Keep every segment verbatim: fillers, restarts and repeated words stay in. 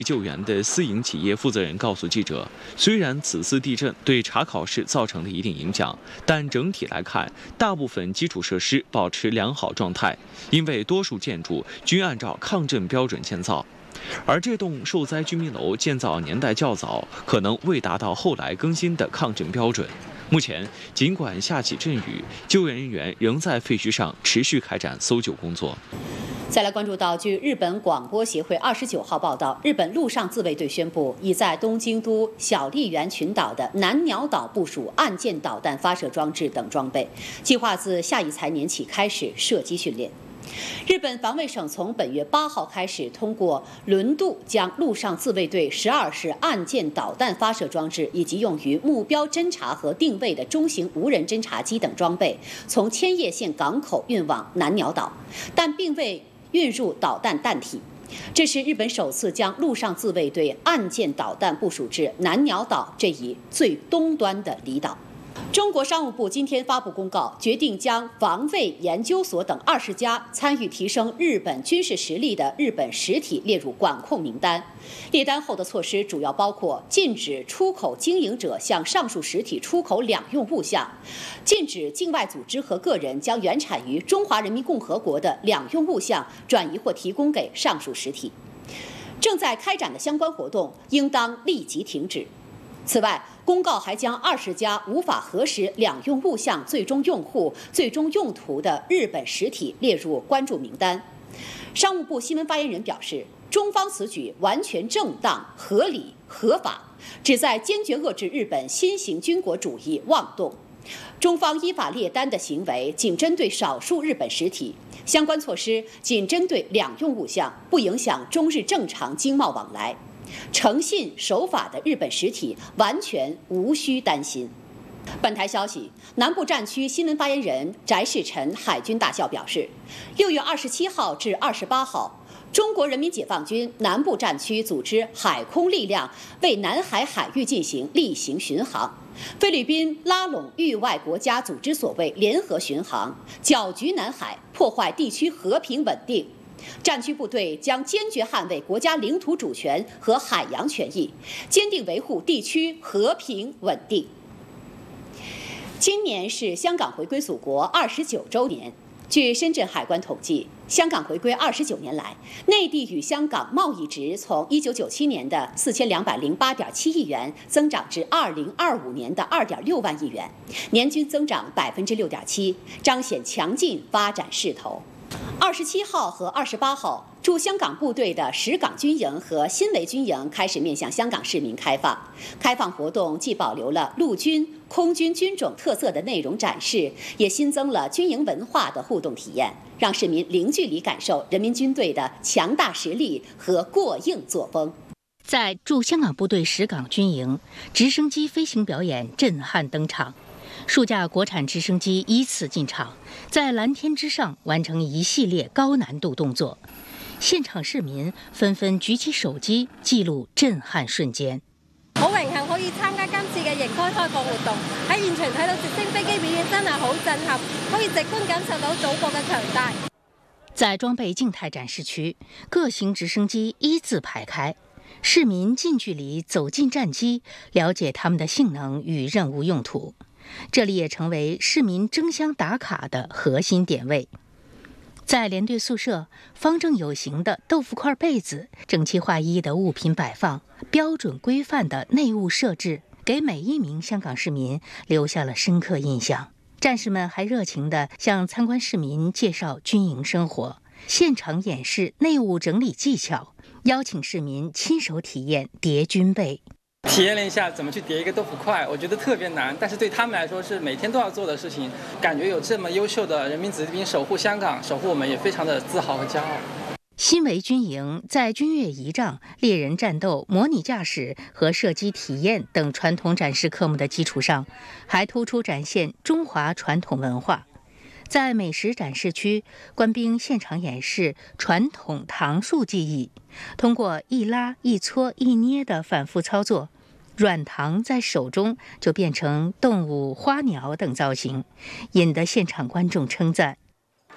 救援的私营企业负责人告诉记者，虽然此次地震对查考室造成了一定影响，但整体来看，大部分基础设施保持良好状态，因为多数建筑均按照抗震标准建造。而这栋受灾居民楼建造年代较早，可能未达到后来更新的抗震标准。目前，尽管下起阵雨，救援人员仍在废墟上持续开展搜救工作。 再来关注到，据日本广播协会二十九号报道，日本陆上自卫队宣布，已在东京都小笠原群岛的南鸟岛部署岸舰导弹发射装置等装备，计划自下一财年起开始射击训练。日本防卫省从本月八号开始，通过轮渡将陆上自卫队十二式岸舰导弹发射装置以及用于目标侦察和定位的中型无人侦察机等装备，从千叶县港口运往南鸟岛，但并未运入导弹弹体。这是日本首次将陆上自卫队岸舰导弹部署至南鸟岛这一最东端的离岛。中国商务部今天发布公告，决定将防卫研究所等二十家参与提升日本军事实力的日本实体列入管控名单。列单后的措施主要包括禁止出口经营者向上述实体出口两用物项，禁止境外组织和个人将原产于中华人民共和国的两用物项转移或提供给上述实体。正在开展的相关活动应当立即停止。此外，公告还将二十家无法核实两用物项最终用户、最终用途的日本实体列入关注名单。商务部新闻发言人表示，中方此举完全正当、合理、合法，旨在坚决遏制日本新型军国主义妄动。中方依法列单的行为仅针对少数日本实体，相关措施仅针对两用物项，不影响中日正常经贸往来。诚信守法的日本实体完全无需担心。本台消息，南部战区新闻发言人翟世臣海军大校表示，六月二十七号至二十八号，中国人民解放军南部战区组织海空力量为南海海域进行例行巡航。菲律宾拉拢域外国家组织所谓联合巡航，搅局南海，破坏地区和平稳定。战区部队将坚决捍卫国家领土主权和海洋权益，坚定维护地区和平稳定。今年是香港回归祖国二十九周年。据深圳海关统计，香港回归二十九年来，内地与香港贸易值从一九九七年的四千两百零八点七亿元增长至二零二五年的二点六万亿元，年均增长百分之六点七，彰显强劲发展势头。二十七号和二十八号，驻香港部队的石港军营和新围军营开始面向香港市民开放。开放活动既保留了陆军、空军军种特色的内容展示，也新增了军营文化的互动体验，让市民零距离感受人民军队的强大实力和过硬作风。 在驻香港部队石港军营，直升机飞行表演震撼登场。数架国产直升机依次进场，在蓝天之上完成一系列高难度动作。现場市民紛紛舉起手機記錄震撼瞬間。 好榮幸可以參加今次嘅迎開開放活動，喺現場睇到直升飛機表演真係好震撼，可以直觀感受到祖國嘅強大。 在裝備靜態展示區，各型直升機一字排開，市民近距離走進戰機，了解它們的性能與任務用途。這裡也成為市民爭相打卡的核心點位。在連隊宿舍，方正有形的豆腐塊被子，整齊劃一的物品擺放，標準規範的內務設置，給每一名香港市民留下了深刻印象。戰士們還熱情地向參觀市民介紹軍營生活，現場演示內務整理技巧，邀請市民親手體驗疊軍被。 體驗了一下怎麼去疊一個豆腐塊，我覺得特別難，但是對他們來說是每天都要做的事情。感覺有這麼優秀的人民子弟兵守護香港，守護我們也非常的自豪和驕傲。 新圍軍營在軍樂儀仗、獵人戰鬥、模擬駕駛和射擊體驗等傳統展示科目的基礎上，還突出展現中華傳統文化。在美食展示區，官兵現場演示傳統糖術技藝，通過一拉、一搓、一捏的反覆操作，軟糖在手中就變成動物、花鳥等造型，引得現場觀眾稱讚。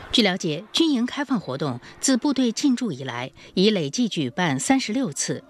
据了解，军营开放活动自部队进驻以来，已累计举办三十六次，